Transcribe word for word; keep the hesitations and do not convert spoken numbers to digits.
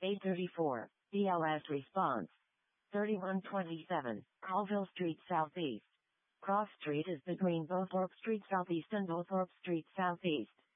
eight thirty-four, B L S response. thirty-one twenty-seven, Colville Street Southeast. Cross Street is between Beauthorpe Street Southeast and Beauthorpe Street Southeast.